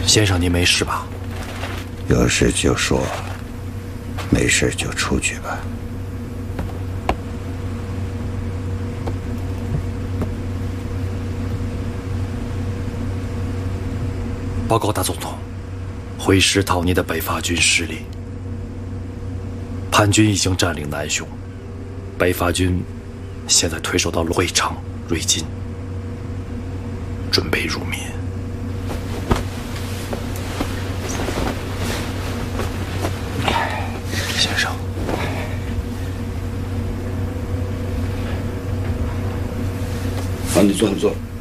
先生，您没事吧？ 有事就说，没事就出去吧。 报告大总统，回师讨逆的北伐军失利，叛军已经占领南雄，北伐军现在退守到会昌、瑞金，准备入缅。先生， 好，你坐，坐。